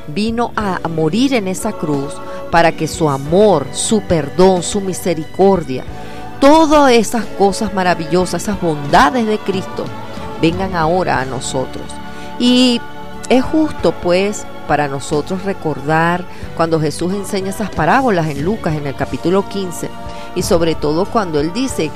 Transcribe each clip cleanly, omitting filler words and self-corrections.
vino a morir en esa cruz para que su amor, su perdón, su misericordia, todas esas cosas maravillosas, esas bondades de Cristo, vengan ahora a nosotros. Y es justo pues para nosotros recordar cuando Jesús enseña esas parábolas en Lucas en el capítulo 15, y sobre todo cuando dice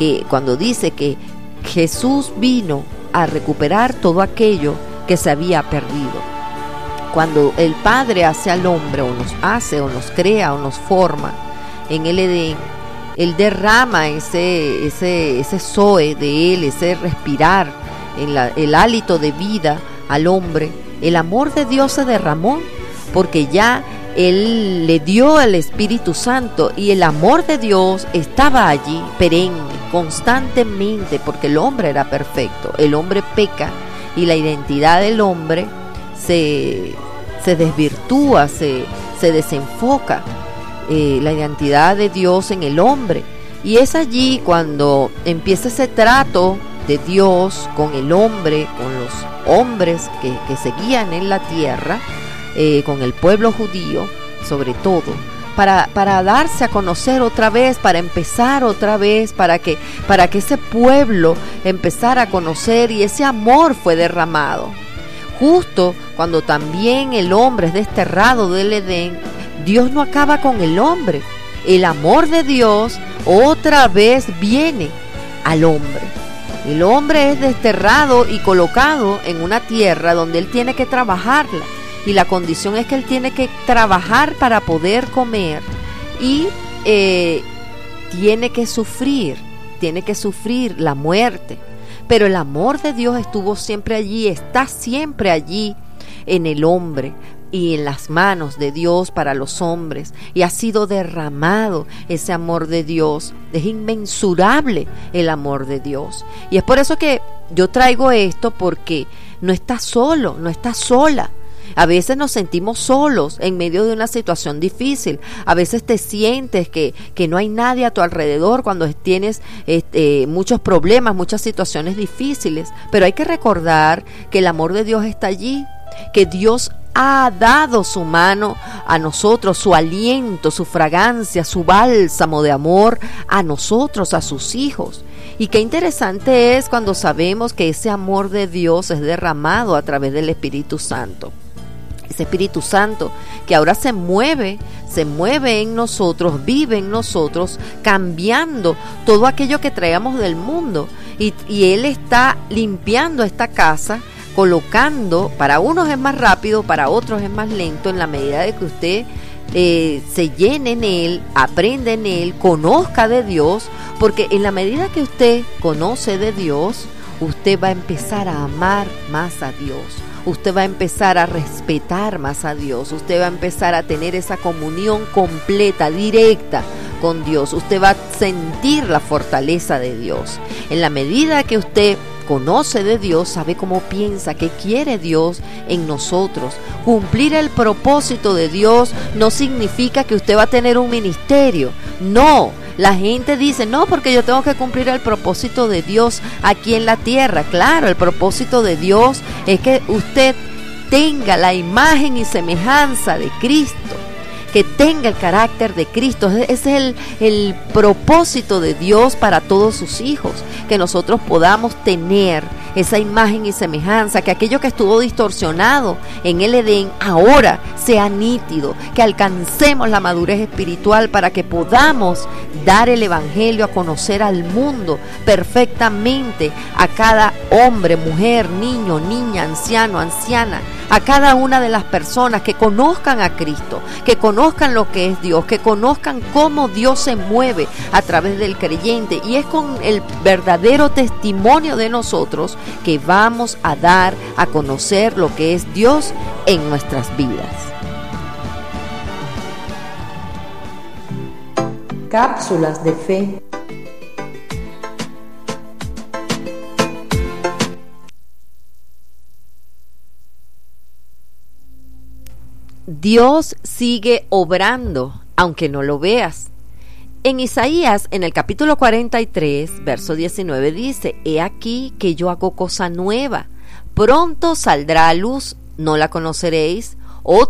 que Jesús vino a recuperar todo aquello que se había perdido. Cuando el Padre hace al hombre, o nos crea, o nos forma en el Edén, Él derrama ese zoe de Él, ese respirar, el hálito de vida al hombre. El amor de Dios se derramó, porque ya Él le dio el Espíritu Santo, y el amor de Dios estaba allí, perenne, constantemente, porque el hombre era perfecto. El hombre peca, y la identidad del hombre se desvirtúa, se desenfoca, la identidad de Dios en el hombre. Y es allí cuando empieza ese trato de Dios con el hombre, con los hombres que seguían en la tierra, con el pueblo judío sobre todo, para darse a conocer otra vez, para empezar otra vez, para que ese pueblo empezara a conocer, y ese amor fue derramado. Justo cuando también el hombre es desterrado del Edén, Dios no acaba con el hombre. El amor de Dios otra vez viene al hombre. El hombre es desterrado y colocado en una tierra donde él tiene que trabajarla. Y la condición es que él tiene que trabajar para poder comer. Y tiene que sufrir la muerte. Pero el amor de Dios estuvo siempre allí, está siempre allí en el hombre y en las manos de Dios para los hombres, y ha sido derramado ese amor de Dios. Es inmensurable el amor de Dios, y es por eso que yo traigo esto, porque no estás solo, no estás sola. A veces nos sentimos solos en medio de una situación difícil. A veces te sientes que no hay nadie a tu alrededor cuando tienes muchos problemas, muchas situaciones difíciles. Pero hay que recordar que el amor de Dios está allí, que Dios ha dado su mano a nosotros, su aliento, su fragancia, su bálsamo de amor a nosotros, a sus hijos. Y qué interesante es cuando sabemos que ese amor de Dios es derramado a través del Espíritu Santo. Ese Espíritu Santo que ahora se mueve en nosotros, vive en nosotros, cambiando todo aquello que traemos del mundo. Y Él está limpiando esta casa, colocando, para unos es más rápido, para otros es más lento, en la medida de que usted se llene en Él, aprenda en Él, conozca de Dios, porque en la medida que usted conoce de Dios, usted va a empezar a amar más a Dios. Usted va a empezar a respetar más a Dios. Usted va a empezar a tener esa comunión completa, directa con Dios. Usted va a sentir la fortaleza de Dios. En la medida que usted conoce de Dios, sabe cómo piensa, qué quiere Dios en nosotros. Cumplir el propósito de Dios no significa que usted va a tener un ministerio. No. La gente dice, no, porque yo tengo que cumplir el propósito de Dios aquí en la tierra. Claro, el propósito de Dios es que usted tenga la imagen y semejanza de Cristo, que tenga el carácter de Cristo. Ese es el propósito de Dios para todos sus hijos, que nosotros podamos tener esa imagen y semejanza, que aquello que estuvo distorsionado en el Edén ahora sea nítido, que alcancemos la madurez espiritual para que podamos dar el evangelio a conocer al mundo perfectamente, a cada hombre, mujer, niño, niña, anciano, anciana, a cada una de las personas, que conozcan a Cristo, que conozcan lo que es Dios, que conozcan cómo Dios se mueve a través del creyente. Y es con el verdadero testimonio de nosotros que vamos a dar a conocer lo que es Dios en nuestras vidas. Cápsulas de fe. Dios sigue obrando, aunque no lo veas. En Isaías, en el capítulo 43, verso 19 dice: He aquí que yo hago cosa nueva, pronto saldrá a luz, ¿no la conoceréis?